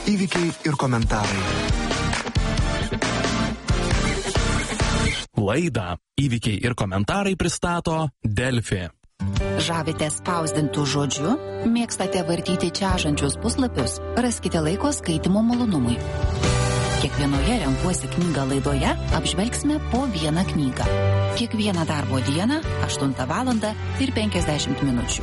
Įvykiai ir komentarai. Laidą Įvykiai ir komentarai pristato Delfi. Žavitės spausdintų žodžiu? Mėgstate vartyti čežančius puslapius? Raskite laiko skaitimo malonumui. Kiekvienoje Renkuosi knygą laidoje apžvelgsime po vieną knygą. Kiekvieną darbo dieną 8:50 minučių.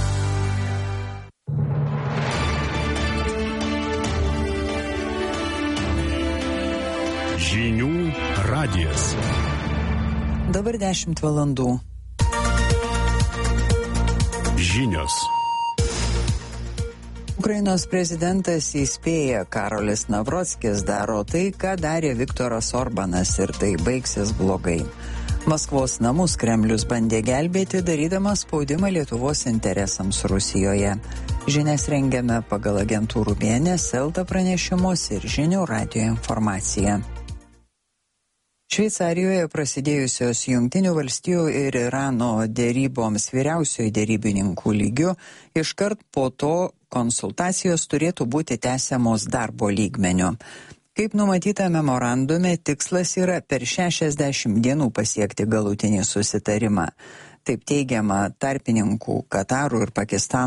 Žinių radijas. Dabar 10 valandų. Žinios. Ukrainos prezidentas įspėja, Karolis Navrockis daro tai, ką darė Viktoras Orbanas ir tai baigsis blogai. Maskvos namus Kremlius bandė gelbėti, darydamas spaudimą Lietuvos interesams Rusijoje. Žinias rengiame pagal agentūrų BNS, Elta pranešimus ir Žinių radijo informaciją. Šveicarijoje prasidėjusios Jungtinių valstijų ir Irano dėryboms vyriausiojo dėrybininkų lygiu iškart po to konsultacijos turėtų būti tęsiamos darbo lygmeniu. Kaip numatyta memorandume, tikslas yra per 60 dienų pasiekti galutinį susitarimą. Taip teigiama tarpininkų Kataro ir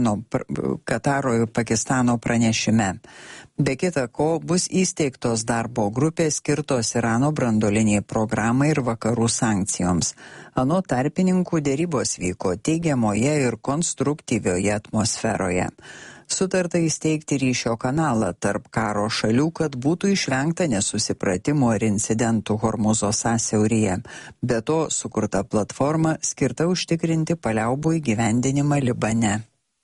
Pakistano pranešime. Be kita ko, bus įsteigtos darbo grupės skirtos Irano branduoliniai programai ir vakarų sankcijoms. Anot tarpininkų dėrybos vyko teigiamoje ir konstruktyvioje atmosferoje. Sutarta įsteigti ryšio kanalą tarp karo šalių, kad būtų išvengta nesusipratimų ar incidentų Hormuzo sąsiauryje. Be to, sukurta platforma skirta užtikrinti paliaubų įgyvendinimą Libane.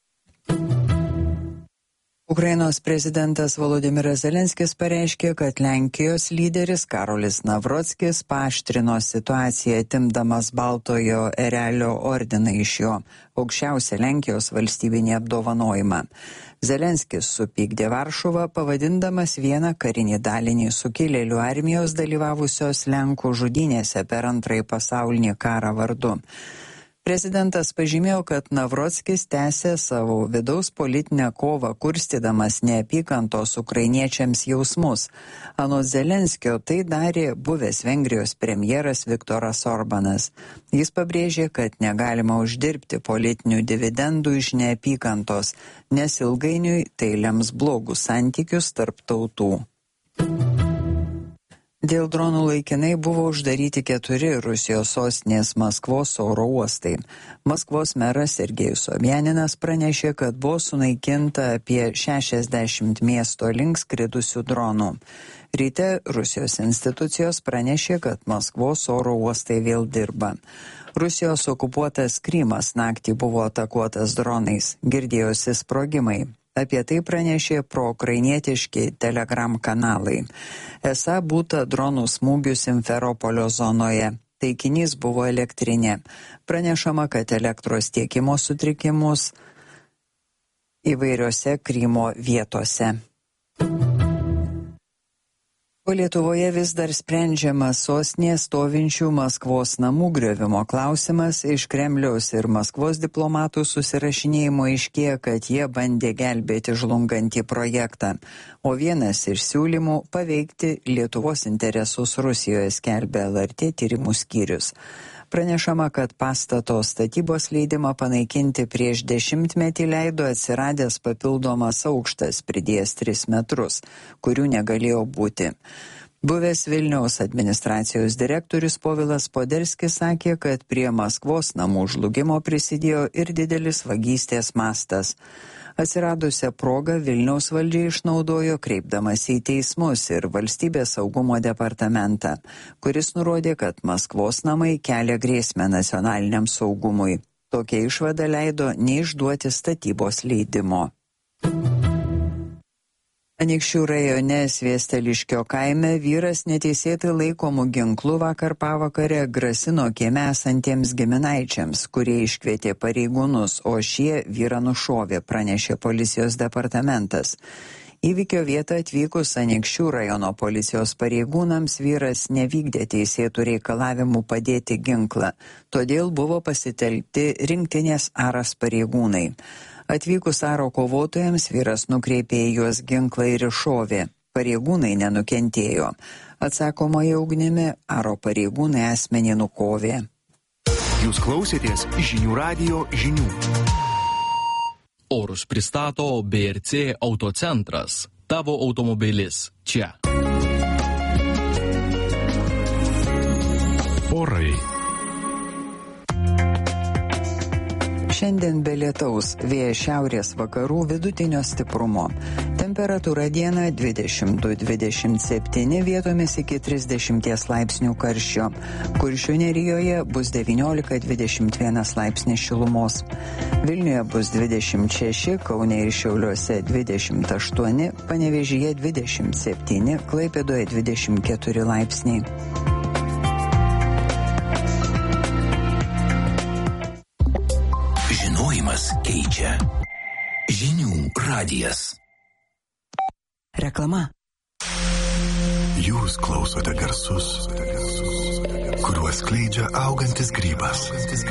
Ukrainos prezidentas Volodymyras Zelenskis pareiškė, kad Lenkijos lyderis Karolis Navrockis paaštrino situaciją, atimdamas Baltojo erelio ordiną iš jo, aukščiausią Lenkijos valstybinį apdovanojimą. Zelenskis supykdė Varšuvą, pavadindamas vieną karinį dalinį sukilėlių armijos dalyvavusios Lenkų žudynėse per Antrąjį pasaulinį karą vardu. Prezidentas pažymėjo, kad Navrockis tęsė savo vidaus politinę kovą, kurstydamas neapykantos ukrainiečiams jausmus. Anot Zelenskio tai darė buvęs Vengrijos premjeras Viktoras Orbanas. Jis pabrėžė, kad negalima uždirbti politinių dividendų iš neapykantos, nes ilgainiui tai lems blogus santykius tarp tautų. Dėl dronų laikinai buvo uždaryti 4 Rusijos sostinės Maskvos oro uostai. Maskvos meras Sergejus Sobjaninas pranešė, kad buvo sunaikinta apie 60 miesto link skridusių dronų. Ryte Rusijos institucijos pranešė, kad Maskvos oro uostai vėl dirba. Rusijos okupuotas Krymas naktį buvo atakuotas dronais, girdėjosi sprogimai. Apie tai pranešė proukrainietiški Telegram kanalai. Esą būta dronų smūgių Simferopolio zonoje. Taikinys buvo elektrinė. Pranešama, kad elektros tiekimo sutrikimus įvairiose Krymo vietose. O Lietuvoje vis dar sprendžiamas sostinėje stovinčių Maskvos namų griovimo klausimas. Iš Kremliaus ir Maskvos diplomatų susirašinėjimo aiškėja, kad jie bandė gelbėti žlungantį projektą. O vienas iš siūlymų paveikti Lietuvos interesus Rusijoje, skelbia LRT tyrimų skyrius. Pranešama, kad pastato statybos leidimą panaikinti prieš 10 leido atsiradęs papildomas aukštas, pridėjęs 3 metrus, kurių negalėjo būti. Buvęs Vilniaus administracijos direktorius Povilas Poderskis sakė, kad prie Maskvos namų žlugimo prisidėjo ir didelis vagystės mastas. Atsiradusią progą Vilniaus valdžia išnaudojo kreipdamas į teismus ir Valstybės saugumo departamentą, kuris nurodė, kad Maskvos namai kelia grėsmę nacionaliniam saugumui. Tokia išvada leido neišduoti statybos leidimo. Anykščių rajone Sviesteliškio kaime vyras neteisėtai laikomų ginklų vakar pavakare grasino kieme esantiems giminaičiams, kurie iškvietė pareigūnus, o šie vyrą nušovė, pranešė policijos departamentas. Įvykio vietą atvykus Anykščių rajono policijos pareigūnams vyras nevykdė teisėtų reikalavimų padėti ginklą, todėl buvo pasitelkti rinktinės Aras pareigūnai. Atvykus aro kovotojams vyras nukreipė į juos ginklą ir iššovė. Pareigūnai nenukentėjo. Atsakomoje ugnimi aro pareigūnai asmenį nukovė. Jūs klausėtės Žinių radijo žinių. Orus pristato BRC Autocentras. Tavo automobilis čia. Orai. Šiandien be lietaus, vėjas šiaurės vakarų vidutinio stiprumo. Temperatūra dieną 22-27, vietomis iki 30 laipsnių karščio. Kuršių nerijoje bus 19-21 laipsnis šilumos. Vilniuje bus 26, Kaune ir Šiauliuose 28, Panevėžyje 27, Klaipėdoje 24 laipsniai. Keičia. Žinių radijas. Reklama. Jūs klausote garsus, kuriuos skleidžia augantis grybas.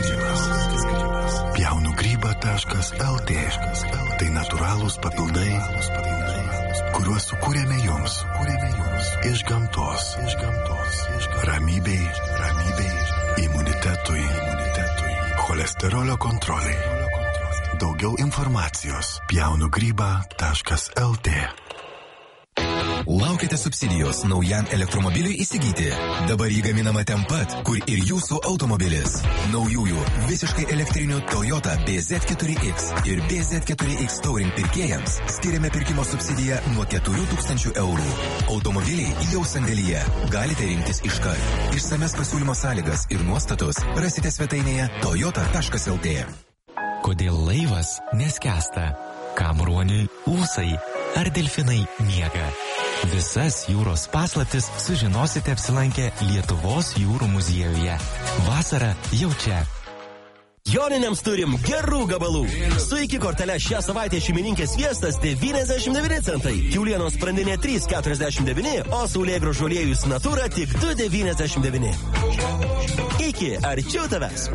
Pjaunugryba.lt. Tai natūralūs papildai, kuriuos sukūrėme jums. Iš gamtos. Ramybei, imunitetui, cholesterolio kontroliai. Daugiau informacijos pjaunugryba.lt. Laukite subsidijos naujam elektromobiliui įsigyti. Dabar jį gaminama ten pat, kur ir jūsų automobilis. Naujųjų visiškai elektrinių Toyota BZ4X ir BZ4X Touring pirkėjams skiriame pirkimo subsidiją nuo 4 000 eurų. Automobiliai jau sandėlyje. Galite rinktis iškart. Išsames pasiūlymo sąlygas ir nuostatos rasite svetainėje toyota.lt. Kodėl laivas neskęsta? Kam ruoniui ūsai? Ar delfinai miega? Visas jūros paslaptis sužinosite apsilankę Lietuvos jūrų muziejuje. Vasara jau čia. Joniniams turim gerų gabalų. Su iki kortelė šią savaitę šeimininkės sviestas 99 centai. Kiaulienos sprandinė 3,49, o saulėgrąžų aliejus Natura tik 2,99. Iki arčiau tavęs.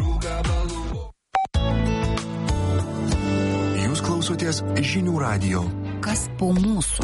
Jūs klausotės Žinių radijo. Kas po mūsų?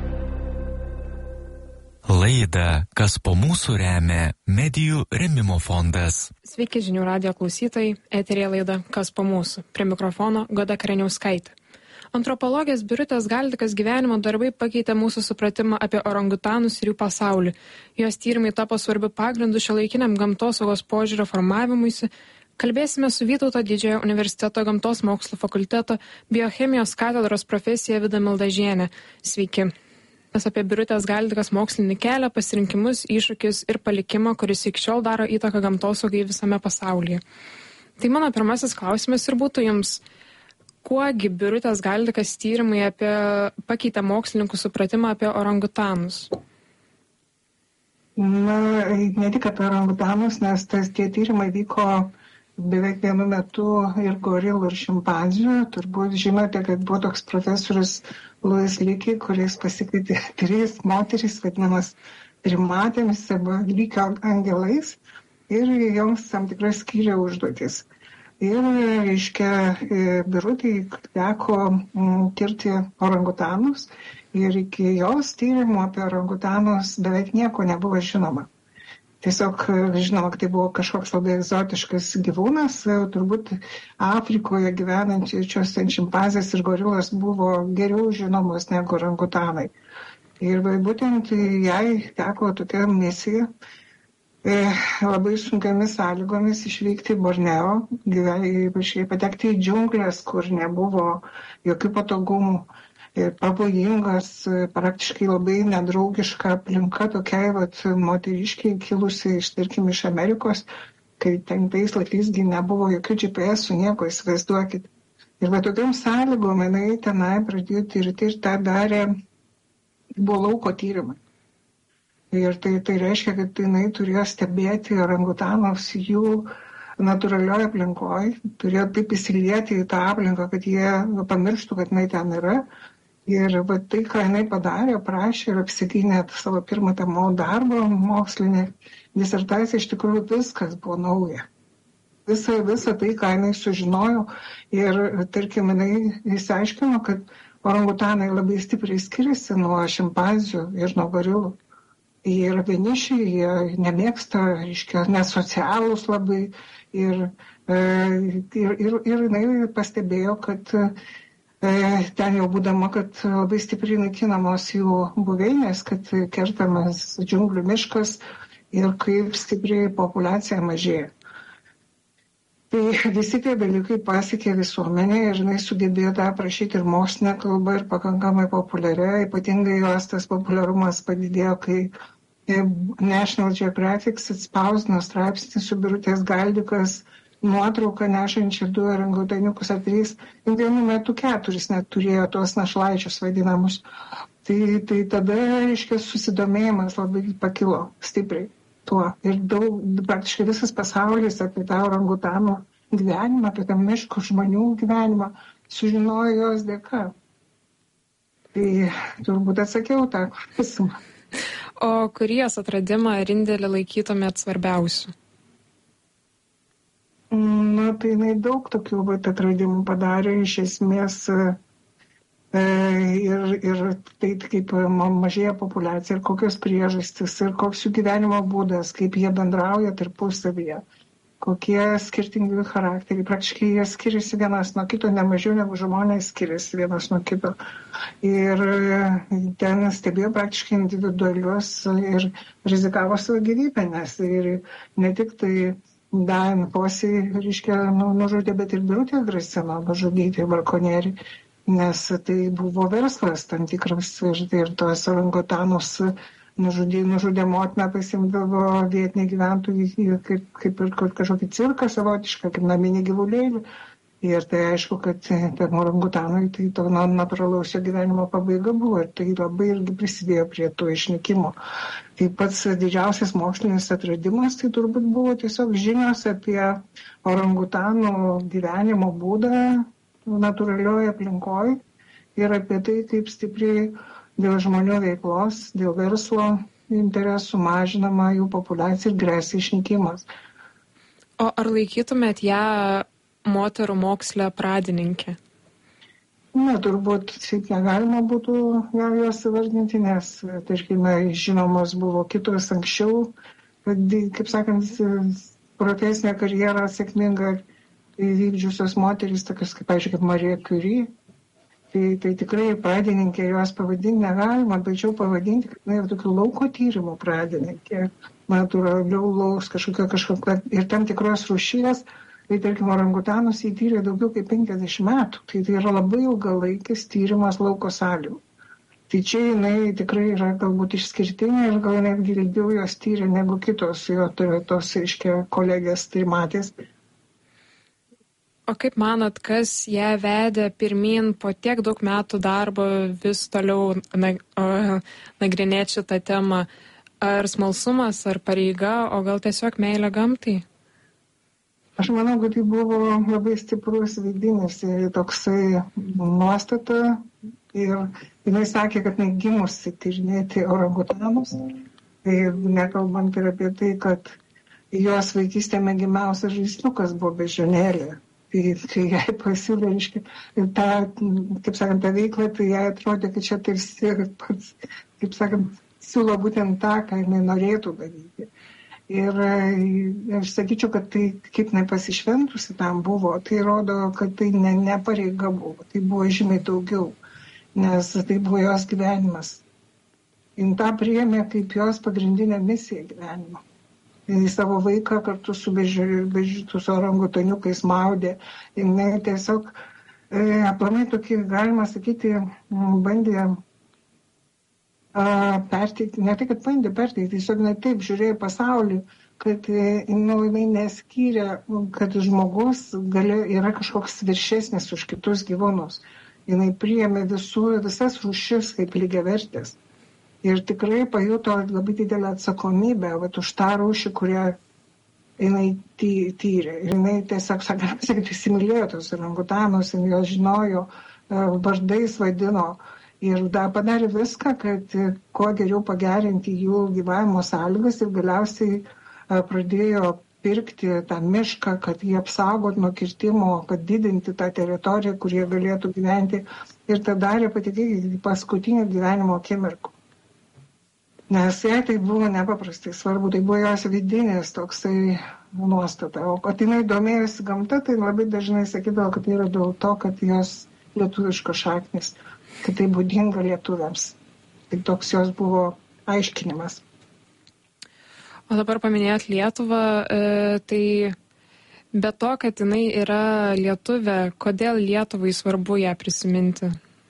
Laidą Kas po mūsų remia Medijų rėmimo fondas. Sveiki Žinių radijo klausytojai, eterėje laida Kas po mūsų. Prie mikrofono Goda Kareniauskaitė. Antropologės Birutės Galdikas gyvenimo darbai pakeitė mūsų supratimą apie orangutanus ir jų pasaulį. Jos tyrimai tapo svarbiu pagrindu šiuolaikiniam gamtosaugos požiūrio formavimuisi. Kalbėsime su Vytauto Didžiojo universiteto gamtos mokslų fakulteto biochemijos katedros profesija Vida Mildažienė. Sveiki. Apie Birutės Galdikas mokslinį kelią, pasirinkimus, iššūkius ir palikimą, kuris iki šiol daro įtaką gamtosaugai visame pasaulyje. Tai mano pirmasis klausimas ir būtų jums, kuogi Birutės Galdikas tyrimai pakeitė mokslininkų supratimą apie orangutanus? Na, ne tik apie orangutanus, nes tie tyrimai vyko beveik vienu metu ir gorilų, ir šimpanzių. Turbūt žinote, kad buvo toks profesorius Louis Leakey, kuris pasikvietė 3 moterys, vadinamas primatėmis arba lygio angelais, ir joms tam tikrai skyrė užduotis. Ir, reiškia, Birutei teko tirti orangutanus ir iki jos tyrimų apie orangutanus beveik nieko nebuvo žinoma. Tiesiog žinoma, kad tai buvo kažkoks labai egzotiškas gyvūnas, turbūt Afrikoje gyvenančios šimpanzės ir gorilos buvo geriau žinomos negu orangutanai. Ir būtent jai teko tokia misija labai sunkiamis sąlygomis išvykti Borneo, patekti į džiunglės, kur nebuvo jokių patogumų. Pavojingas, praktiškai labai nedraugiška aplinka tokiai moteriškiai kilusi iš Amerikos, kai ten tais laikais nebuvo jokių GPS, nieko, įsivaizduokit. Ir tokiam sąlygom jinai tenai pradėjo tirti ir tą darė, buvo lauko tyrimai. Ir tai reiškia, kad jinai turėjo stebėti orangutanus jų natūralioje aplinkoje, turėjo taip įsilieti į tą aplinką, kad jie pamirštų, kad jinai ten yra. Ir tai, ką jinai padarė, prašė ir apsigynė savo pirmą darbą mokslinį disertaciją, iš tikrųjų viskas buvo nauja. visą tai, ką jinai sužinojo. Ir, tarkim, jinai įsiaiškino, kad orangutanai labai stipriai skiriasi nuo šimpanzių ir nuo gorilų. Jie yra vienišiai, jie nemėgsta, reiškia, nesocialūs labai. Ir jinai pastebėjo, kad ten jau būdama, kad labai stipriai naikinamos jų buveinės, kad kertamas džiunglių miškas ir kaip stipriai populiacija mažėja. Tai visi tie dalykai pasiekė visuomenę ir jinai sugebėjo tą aprašyti ir mokslinę kalbą ir pakankamai populiaria. Ypatingai jos tas populiarumas padidėjo, kai National Geographic atspausdino straipsnį su Birutės Galdikas nuotrauką nešančią 2 orangutaniukus ar 3. Vienu metu 4 net turėjo tuos našlaičius vadinamus. Tai tada, reiškia, susidomėjimas labai pakilo stipriai tuo. Ir praktiškai visas pasaulis apie tą orangutanų gyvenimą, apie tą miško žmonių gyvenimą sužinojo jos dėka. Tai turbūt atsakiau tą klausimą. O kurį jos atradimą ir indėlį laikytumėt svarbiausiu? Na, tai jinai daug tokių atradimų padarė, iš esmės ir tai kaip mažėja populiacija ir kokios priežastys ir koks jų gyvenimo būdas, kaip jie bendrauja tarpusavyje, kokie skirtingi charakteriai. Praktiškai jie skiriasi vienas nuo kito, ne mažiau negu žmonės skiriasi vienas nuo kito. Ir ten stebėjo praktiškai individualius ir rizikavo savo gyvybę, nes ir ne tik tai Dian Fossey, reiškia, nužudė, bet ir Birutė grasino nužudyti brakonierių, nes tai buvo verslas tam tikras ir tos orangutanus nužudė motiną, pasimdavo vietiniai gyventojai kaip ir kažkokį cirką savotišką, kaip naminį gyvulėlį. Ir tai aišku, kad tam orangutanui tai to natūralaus jo gyvenimo pabaiga buvo ir tai labai irgi prisidėjo prie to išnykimo. Tai pats didžiausias mokslinis atradimas tai turbūt buvo tiesiog žinios apie orangutanų gyvenimo būdą natūralioje aplinkoje ir apie tai, kaip stipriai dėl žmonių veiklos, dėl verslo interesų mažinama jų populiacija ir gresia išnykimas. O ar laikytumėt ją moterų moksle pradininkė? Na, turbūt šiaip negalima būtų jos įvardinti, nes, tarkime, žinomos buvo kitos anksčiau, kaip sakant, profesinę karjerą sėkmingą įvykdžiusios moterys, tokios kaip, pavyzdžiui, kaip Marie Curie. Tai tikrai pradininkė jos pavadinti negalima, tačiau pavadinti, kad yra tokių lauko tyrimų pradininkė, natūraliaus kažkokio ir tam tikros rūšies. Tai, tarkim, orangutanus įtyrė daugiau kaip 50 metų. Tai yra labai ilgalaikis tyrimas lauko sąlygų. Tai čia jinai tikrai yra galbūt išskirtinė ir gal netgi ilgiau jos tyrė negu kitos jo tos, reiškia, kolegės trimatės. O kaip manot, kas ją vedė pirmyn po tiek daug metų darbo vis toliau nagrinėti šitą temą? Ar smalsumas, ar pareiga, o gal tiesiog meilė gamtai? Aš manau, kad tai buvo labai stiprus vidinis toksai nuostata ir jinai sakė, kad jinai gimusi tyrinėti orangutanus. Tai nekalbant ir apie tai, kad jos vaikystė mėgimiausias žaisliukas buvo beždžionėlė. Tai kai jai pasiūlė, reiškia, tą, kaip sakant, tą veiklą, tai jai atrodė, kad čia tarsi pats, kaip sakant, siūlo būtent tą, ką jinai norėtų daryti. Ir aš sakyčiau, kad tai kaip nepasišventusi tam buvo, tai rodo, kad tai ne pareiga buvo, tai buvo žymiai daugiau, nes tai buvo jos gyvenimas. Jin tą priėmė kaip jos pagrindinę misiją gyvenimo. Jin savo vaiką kartu su bežitus orangutaniukais maudė, jinai tiesiog aplamai tokį, galima sakyti, bandė perteikti, ne tai, kad bandė perteikti, tiesiog ne taip žiūrėjo pasaulį, kad jinai neskyrė, kad žmogus yra kažkoks viršesnis už kitus gyvūnus. Jinai priėmė visas rūšis kaip lygiavertės. Ir tikrai pajuto labai didelę atsakomybę už tą rūšį, kurią jinai tyrė. Ir jinai tiesiog, galima sakyti, įsimylėjo tos orangutanus, jinai jos žinojo, vardais vadino. Ir padarė viską, kad kuo geriau pagerinti jų gyvavimo sąlygas ir galiausiai pradėjo pirkti tą mišką, kad jį apsaugot nuo kirtimo, kad didinti tą teritoriją, kur jie galėtų gyventi. Ir tą darė, patikėkite, paskutinių gyvenimo akimirkų. Nes jai tai buvo nepaprastai svarbu, tai buvo jos vidinės toksai nuostata. O kad jinai domėjosi gamta, tai labai dažnai sakydavo, kad tai yra dėl to, kad jos lietuviškos šaknis, kad tai būdinga lietuviams. Tai toks jos buvo aiškinimas. O dabar paminėjot Lietuvą, tai be to, kad jinai yra lietuvė, kodėl Lietuvai svarbu ją prisiminti?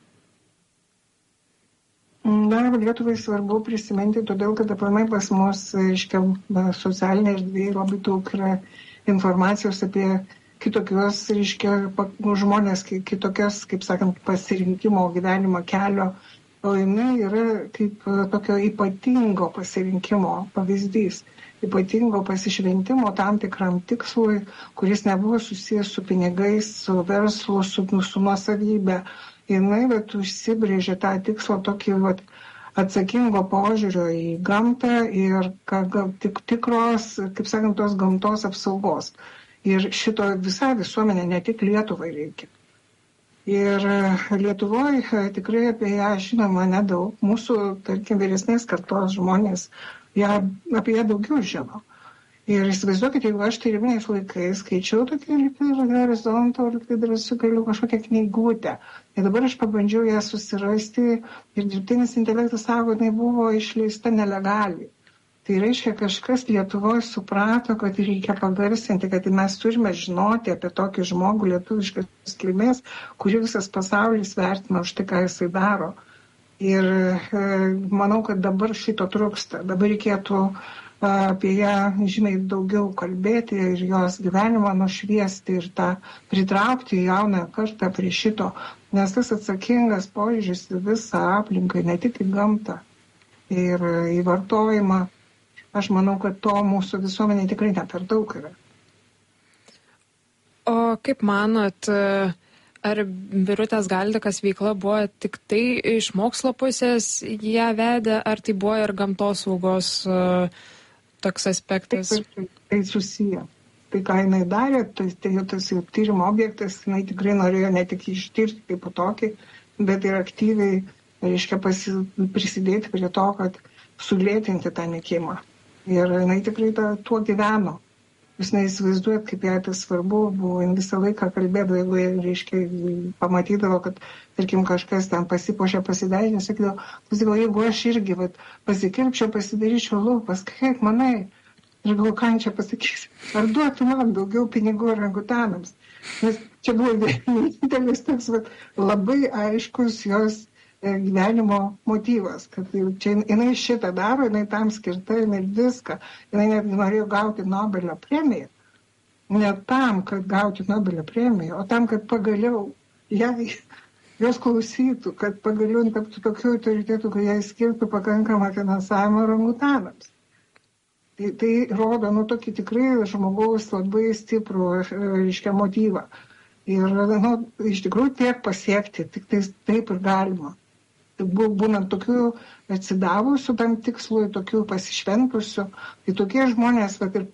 Lietuvai svarbu prisiminti, todėl, kad aplamai pas mus, socialinė erdvėje labai daug yra informacijos apie kitokios, žmonės, kitokios, kaip sakant, pasirinkimo gyvenimo kelio. O jinai yra kaip tokio ypatingo pasirinkimo pavyzdys, ypatingo pasišventimo tam tikram tikslui, kuris nebuvo susijęs su pinigais, su verslu, su nuosavybė. Jinai užsibrėžė tą tikslą tokį atsakingo požiūrio į gamtą ir tikros, kaip sakant, tos gamtos apsaugos. Ir šito visą visuomenę, ne tik Lietuvai reikia. Ir Lietuvoje tikrai apie ją žinoma nedaug. Mūsų, tarkim, vyresnės kartos žmonės apie ją daugiau žino. Ir įsivaizduokite, jeigu aš tyriminiais laikais skaičiau tokį horizontą, drąsiu galiu kažkokią knygutę. Ir dabar aš pabandžiau ją susirasti ir dirbtinis intelektas sako, jinai buvo išleista nelegaliai. Tai reiškia, kažkas Lietuvoje suprato, kad reikia pagarsinti, kad mes turime žinoti apie tokį žmogų lietuviškas kilmės, kurį visas pasaulis vertina už tai, ką jisai daro. Ir manau, kad dabar šito trūksta. Dabar reikėtų apie ją žymiai daugiau kalbėti ir jos gyvenimą nušviesti ir tą pritraukti jauną kartą prie šito. Nes tas atsakingas požiūris į visą aplinką, ne tik į gamtą ir į vartojimą. Aš manau, kad to mūsų visuomenė tikrai ne per daug yra. O kaip manot, ar Birutės Galdikas veikla buvo tik tai iš mokslo pusės ją vedė, ar tai buvo ir gamtosaugos toks aspektas? Tai susiję. Tai, ką jinai darė, tas tyrimo objektas, jinai tikrai norėjo ne tik ištirti kaip tokį, bet ir aktyviai, prisidėti prie to, kad sulėtinti tą nykimą. Ir jinai tikrai tuo gyveno. Jūs neįsivaizduojat, kaip jai tai svarbu buvo, jin visą laiką kalbėdavo, jeigu pamatydavo, kad, tarkim, kažkas ten pasipuošė, pasidažė, sakydavo, jeigu aš irgi pasikirpčiau, pasidaryčiau lūpas, kaip manai, ir galvoju, ką čia pasakysi, ar duotų man daugiau pinigų orangutanams. Nes čia buvo vienintelis toks labai aiškus jos gyvenimo motyvas, kad čia jinai šitą daro, jinai tam skirta, jinai viską, jinai net norėjo gauti Nobelio premiją. Ne tam, kad gauti Nobelio premiją, o tam, kad pagaliau jos klausytų, kad pagaliau taptų tokiu autoritetu, kad jai skirtų pakankamą finansavimą orangutanams. Tai rodo, tokį tikrai žmogaus labai stiprų, motyvą. Ir, iš tikrųjų tiek pasiekti, tik taip ir galima. Būnant tokių atsidavusių tam tikslui, tokių pasišventusių, tai tokie žmonės ir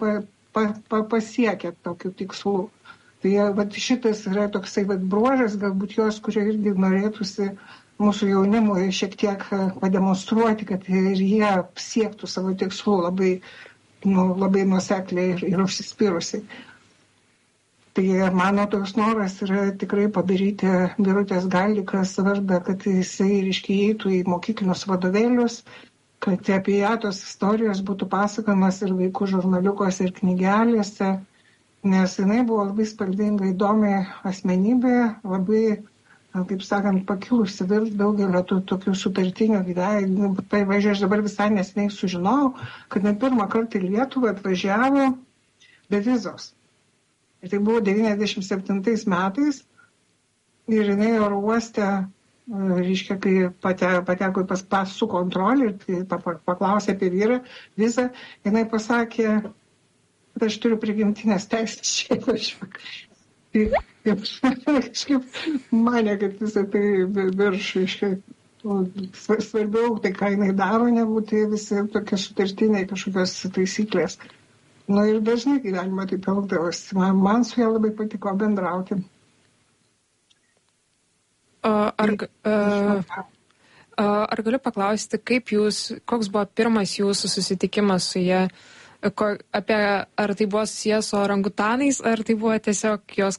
pasiekia tokių tikslų. Tai šitas yra toksai bruožas, galbūt jos, kurie irgi norėtųsi mūsų jaunimui šiek tiek pademonstruoti, kad ir jie siektų savo tikslų labai nuosekliai ir užsispyrusiai. Tai mano toks noras yra tikrai padaryti Birutės Galdikas vardą, kad jisai įeitų į mokyklinius vadovėlius, kad apie ją tos istorijos būtų pasakojamas ir vaikų žurnaliukose ir knygelėse, nes jinai buvo labai spalvinga, įdomi asmenybė, labai, kaip sakant, pakilusi virš daugelio tokių sutartinių gyvenimų. Tai aš dabar visai neseniai sužinojau, kad ne pirmą kartą į Lietuvą atvažiavo be vizos. Ir tai buvo 97 metais ir jinai oro uoste, kai pateko į pasų kontrolį ir paklausė apie vizą, jinai pasakė, kad aš turiu prigimtinės teisės šiaip važiuoti. Tai kažkaip mane, kad visą tai virš, svarbiau tai, ką jinai daro, nebūtų visi tokie sutartiniai kažkokios taisyklės. Ir dažnai gyvenime taip elgdavosi. Man su ja labai patiko bendrauti. Ar galiu paklausti, koks buvo pirmas jūsų susitikimas su ja? Ar tai buvo susijęs su orangutanais, ar tai buvo tiesiog jos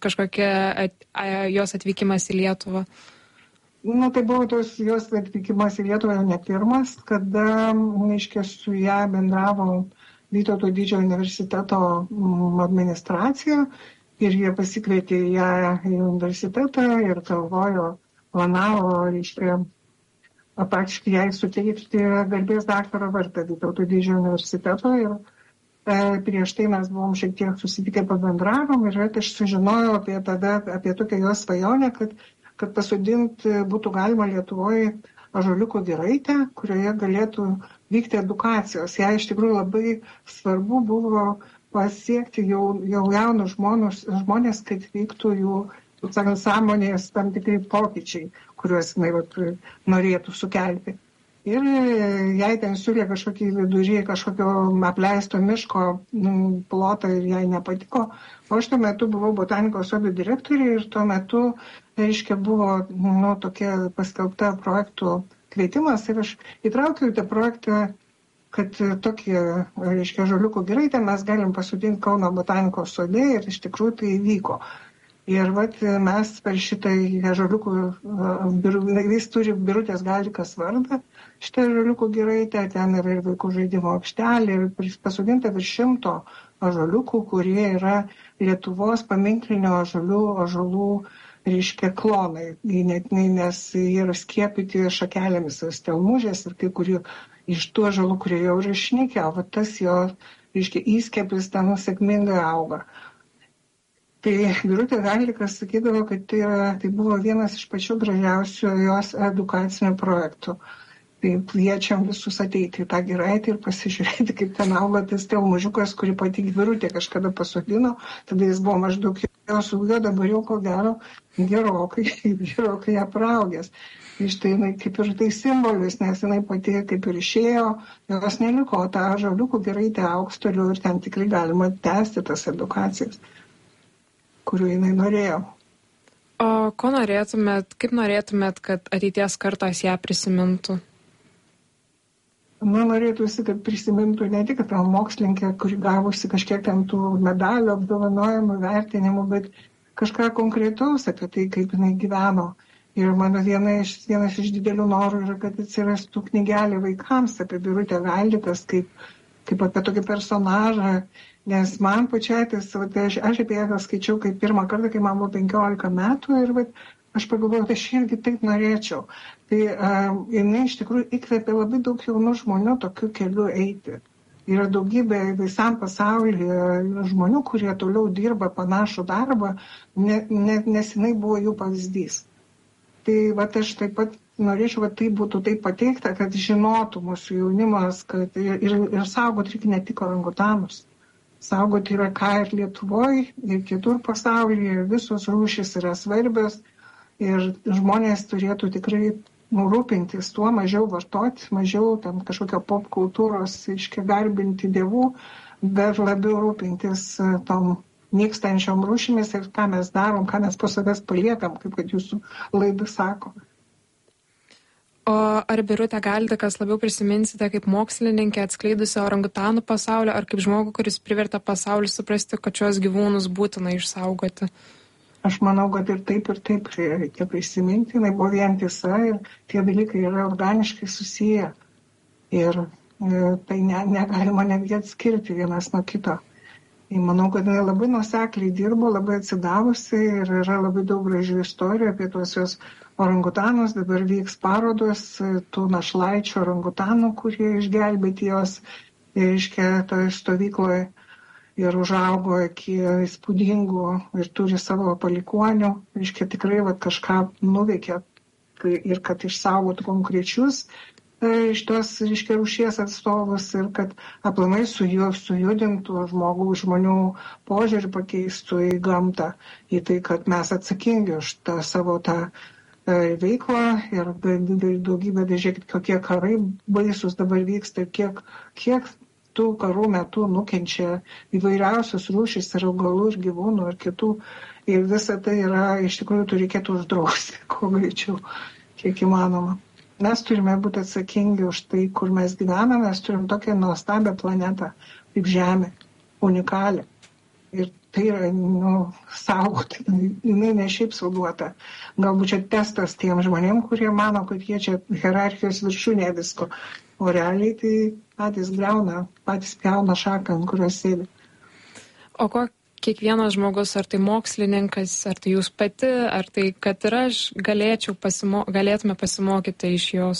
jos atvykimas į Lietuvą? Tai buvo jos atvykimas į Lietuvą jau ne pirmas, kada, su ją bendravo Vytauto didžiojo universiteto administracija ir jie pasikvietė ją į universitetą ir planavo, faktiškai jai suteikti garbės daktaro vardą Vytauto didžiojo universiteto ir prieš tai mes buvom šiek tiek susitikę pabendravom ir aš sužinojau apie tokią jos svajonę, kad pasodinti būtų galima Lietuvoje ąžuoliuko giraitę, kurioje galėtų vykti edukacijos. Jai iš tikrųjų labai svarbu buvo pasiekti jau jaunus žmonės, kad vyktų jų, sąmonės tam tikrai pokyčiai, kuriuos norėtų sukelti. Ir jai ten siūlė kažkokį vidury, kažkokio apleisto miško plotą ir jai nepatiko. O aš tuo metu buvau botanikos sodų direktorė ir tuo metu, buvo tokia paskelbta projektų kvietimas ir aš įtraukiau tą projektą, kad tokį, ąžuoliuko giraitę mes galim pasodinti Kauno botanikos sode ir iš tikrųjų tai įvyko. Ir mes per šitą ąžuoliukų, jis turi Birutės Galdikas vardą, šitą ąžuoliukų giraitę, ten yra ir vaikų žaidimo aikštelė, ir pasodinta virš 100 ąžuoliukų, kurie yra Lietuvos paminklinio ąžuolų, klonai, nes jie yra skiepyti šakelėmis stelmužės ir kai kurių iš tų ąžuolų, kurie jau yra išnykę, o tas jo, įskiepis ten sėkmingai auga. Tai Birutė Galdikas sakydavo, kad tai buvo vienas iš pačių gražiausių jos edukacinių projektų. Tai kviečiam visus ateiti į tą giraitę ir pasižiūrėti, kaip ten auga tas stelmužiukas, kurį pati Birutė kažkada pasodino. Tada jis buvo maždaug jos ūgio, dabar jau ko gero gerokai apraugęs. Štai jinai kaip ir tai simbolis, nes jinai pati kaip ir išėjo, jos neliko, o tą ąžuoliukų giraitę augs toliau ir ten tikrai galima tęsti tas edukacijas, kurių jinai norėjo. O kaip norėtumėt, kad ateities kartos ją prisimintų? Norėtųsi, kad prisimintų ne tik apie mokslininkę, kuri gavusi kažkiek ten tų medalių, apdovanojimų, vertinimų, bet kažką konkretaus apie tai, kaip jinai gyveno. Ir mano vienas iš didelių norų yra, kad atsirastų knygelė vaikams apie Birutę Galdikas, kaip apie tokį personažą. Nes man pačiai, aš apie ją skaičiau kaip pirmą kartą, kai man buvo 15 metų ir aš pagalvojau, aš irgi taip norėčiau. Tai jinai iš tikrųjų įkvėpė labai daug jaunų žmonių tokiu keliu eiti. Yra daugybė visam pasaulyje žmonių, kurie toliau dirba panašų darbą, nes jinai buvo jų pavyzdys. Tai aš taip pat norėčiau, kad tai būtų taip pateikta, kad žinotų mūsų jaunimas, kad ir saugot reikia ne tik orangutanus. Saugoti yra ką ir Lietuvoje, ir kitur pasaulyje, visos rūšys yra svarbios ir žmonės turėtų tikrai rūpintis tuo, mažiau vartoti, mažiau tam kažkokio pop kultūros, garbinti dievų, bet labiau rūpintis tom nykstančiom rūšimis ir ką mes darom, ką mes po savęs paliekam, kaip kad jūsų laida sako. O ar Birutę Galdikas labiau prisiminsite kaip mokslininkę atskleidusią orangutanų pasaulį, ar kaip žmogų, kuris privertė pasaulį suprasti, kad šios gyvūnus būtina išsaugoti? Aš manau, kad ir taip reikia prisiminti, jinai buvo vientisa ir tie dalykai yra organiškai susiję. Ir tai negalima netgi atskirti vienas nuo kito. Manau, kad jinai labai nuosekliai dirbo, labai atsidavusi ir yra labai daug gražių istorijų apie tuos jos orangutanus. Dabar vyks parodos tų našlaičių orangutanų, kurie išgelbėti jos, toje stovykloje ir užaugo iki įspūdingų ir turi savo palikuonių. Tikrai kažką nuveikė ir kad išsaugotų konkrečius iš tos rūšies atstovus ir kad aplamai sujudintų žmonių požiūrį, pakeistų į gamtą, į tai, kad mes atsakingi už savo veiklą ir daugybę, žiūrėkit, kokie karai baisus dabar vyksta, kiek tų karų metu nukenčia įvairiausios rūšys ir augalų ir gyvūnų ir kitų. Ir visa tai yra, iš tikrųjų, reikėtų uždrausti, kuo greičiau, kiek įmanoma. Mes turime būti atsakingi už tai, kur mes gyvename, mes turim tokią nuostabią planetą, kaip Žemė, unikalią. Ir tai yra, saugoti, jinai ne šiaip sauduota. Galbūt čia testas tiem žmonėm, kurie mano, kad jie čia hierarchijos viršūnė visko, o realiai tai patys pjauna šaką, ant kurios sėdi. O ko kiekvienas žmogus, ar tai mokslininkas, ar tai jūs pati, ar tai, kad ir aš galėtume pasimokyti iš jos?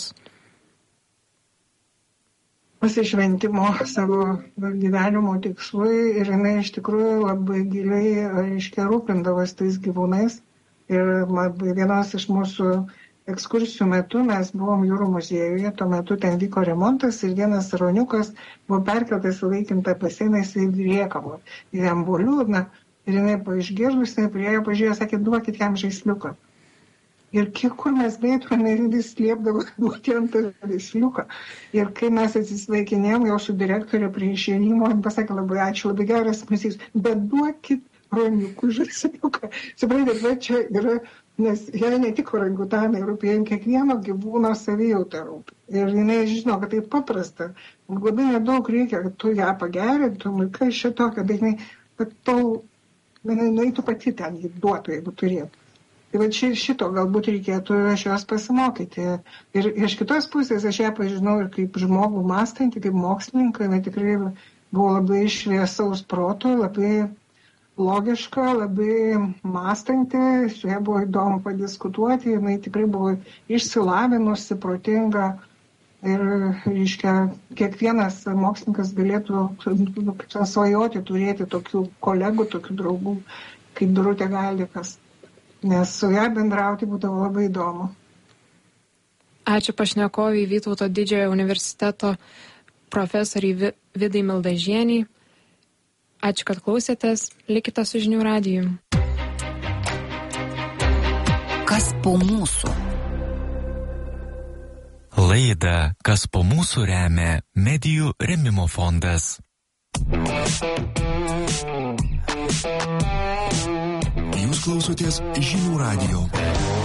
Pasišventimo savo gyvenimo tikslui ir jinai iš tikrųjų labai giliai, rūpindavosi tais gyvūnais. Ir vienos iš mūsų ekskursijų metu mes buvom jūrų muziejuje, tuo metu ten vyko remontas ir vienas ruoniukas buvo perkeltas į laikintą baseiną, jisai rėkavo. Ir jam buvo liūdna ir jinai išgirdus, jinai priėjo, pažiūrėjo, sakė, duokit jam žaisliuką. Ir kur mes beitume, jis liepdavo duoti ant žaisliuką. Ir kai mes atsisveikinėjom jau su direktorė prie išėjimo, jis pasakė, labai ačiū, labai geras muziejus, bet duokit ruoniukų žaisliuką. Suprantate, bet čia yra. Nes jai ne tik orangutanai rūpi, jai kiekvieno gyvūno savijauta rūpi. Ir jinai žino, kad tai paprasta. Labai nedaug reikia, kad tu ją pagerintum, kas šito, kad jinai nueitų pati ten, jį duotų, jeigu turėtų. Tai va šito galbūt reikėtų iš jos pasimokyti. Ir iš kitos pusės aš ją pažinau ir kaip žmogų mąstantį, kaip mokslininką, jinai tikrai buvo labai šviesaus proto, labai logiška, labai mąstanti, su ja buvo įdomu padiskutuoti, jinai tikrai buvo išsilavinusi, protinga ir, kiekvienas mokslininkas galėtų svajoti turėti tokių kolegų, tokių draugų, kaip Birutė Galdikas, nes su ja bendrauti būdavo labai įdomu. Ačiū pašnekovui Vytauto didžiojo universiteto profesoriai Vidai Mildažieniai. Ačiū, kad klausėtės. Likite su Žinių radiju. Kas po mūsų? Laidą Kas po mūsų remia Medijų rėmimo fondas. Jūs klausotės Žinių radijo.